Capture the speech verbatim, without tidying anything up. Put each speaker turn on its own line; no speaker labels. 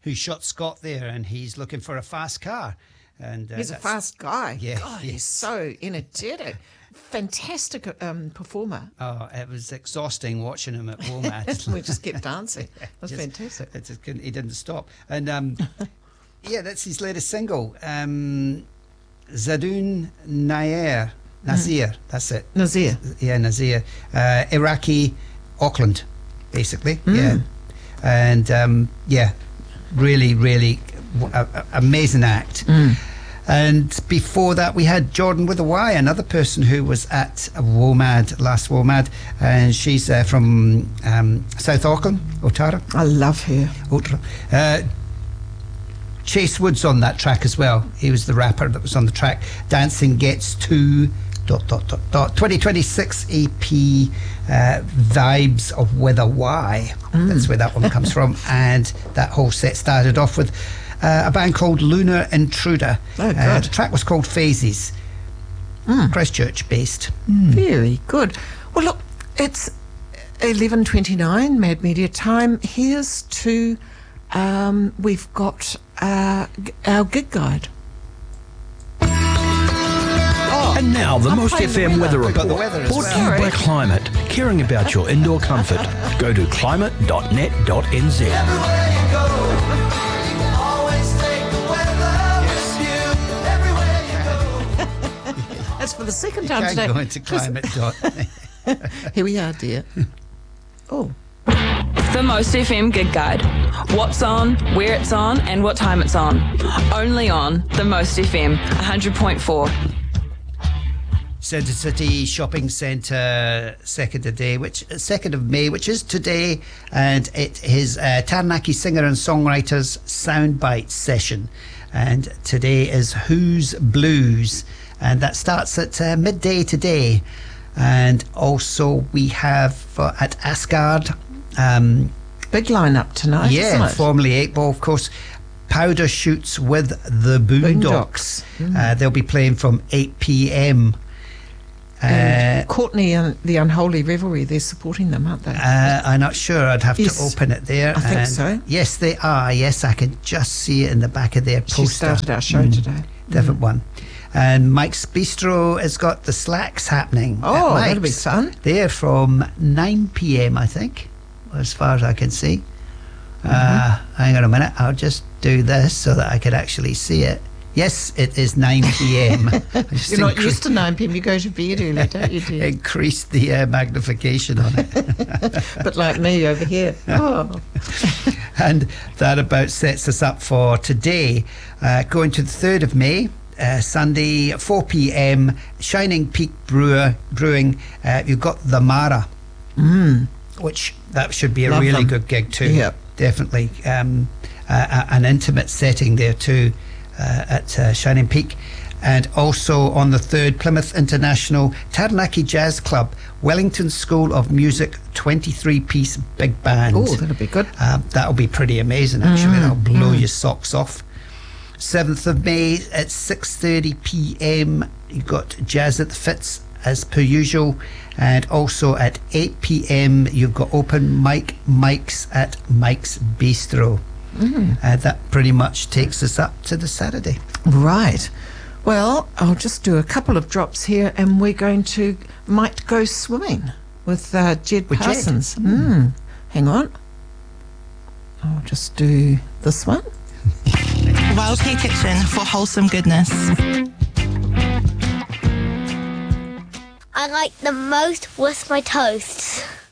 who shot Scott there, and he's looking for a fast car. And uh,
he's a fast guy.
Yeah,
God,
yes.
he's so energetic. Fantastic um, performer.
Oh, it was exhausting watching him at WOMAD.
We just kept dancing. It was
just,
fantastic.
It just couldn't, he didn't stop. And um, yeah, that's his latest single, um, Zadoun Nair. Nazir, mm. that's it.
Nazir.
Yeah, Nazir. Uh, Iraqi Auckland, basically. Mm. Yeah. And um, yeah, really, really a, a, amazing act. Mm. And before that, we had Jordan with a Y, another person who was at WOMAD, last WOMAD, and she's uh, from um, South Auckland, Otara.
I love her.
Otara. Uh, Chase Woods on that track as well. He was the rapper that was on the track. Dancing Gets To dot dot dot dot twenty twenty-six E P uh, Vibes of With a Y. Mm. That's where that one comes from. And that whole set started off with Uh, a band called Lunar Intruder.
Oh, good.
Uh, the track was called Phases. Mm. Christchurch based.
Mm. Very good. Well, look, it's eleven twenty-nine, Mad Media time. Here's to, um, we've got uh, our gig guide. Oh,
and now the Most F M weather, weather report,
the weather
brought
well.
to you by Climate, caring about your indoor comfort. Go to climate dot net dot n z.
Everywhere you go, always take the weather with you. Everywhere you go.
That's for the second
You
time
can't
today.
go into climate dot.
Here we are, dear. Oh.
The Most F M Gig Guide. What's on, where it's on, and what time it's on. Only on The Most F M, one hundred point four.
Centre City Shopping Centre, second of day, which second of May, which is today, and it is uh, Taranaki singer and songwriters Soundbite session, and today is Who's Blues, and that starts at uh, midday today, and also we have uh, at Asgard, um,
big lineup tonight.
yeah,
isn't it?
formerly Eight Ball, of course. Powder Shoots with the Boondocks.
Boondocks. Mm.
Uh, they'll be playing from eight p.m.
And uh, Courtney and the Unholy Revelry, they're supporting them, aren't they?
Uh, I'm not sure. I'd have
yes.
to open it there.
I think
and
so.
Yes, they are. Yes, I can just see it in the back of their poster.
She started our show mm. today.
Different
mm.
one. And Mike's Bistro has got the Slacks happening.
Oh, that'll be fun.
They're from nine p.m, I think, as far as I can see. Mm-hmm. Uh, hang on a minute. I'll just do this so that I can actually see it. Yes, it is nine p.m.
You're not used to nine p.m. You go to bed early, don't you, dear?
Increase the uh, magnification on it.
But like me over here. Oh.
And that about sets us up for today. Uh, going to the third of May, uh, Sunday, four p.m, Shining Peak Brewer Brewing. Uh, you've got the Mara,
mm.
which that should be a
Love
really
them.
good gig too.
Yep.
Definitely. Um, uh, an intimate setting there too. Uh, at uh, Shining Peak. And also on the third, Plymouth International Taranaki Jazz Club, Wellington School of Music, twenty-three piece big band.
Oh, that'll be good.
Uh, that'll be pretty amazing, actually.
Mm,
That'll blow
mm.
your socks off. seventh of May at six thirty p.m, you've got Jazz at the Fitz, as per usual. And also at eight p.m, you've got open mic mics at Mike's Bistro. Mm. Uh, that pretty much takes us up to the Saturday.
Right. Well, I'll just do a couple of drops here, and we're going to might go swimming with uh, Jed
With
Parsons.
Jed.
Mm. Mm. Hang on. I'll just do this one.
Wild K Kitchen for wholesome goodness.
I like the most with my toasts.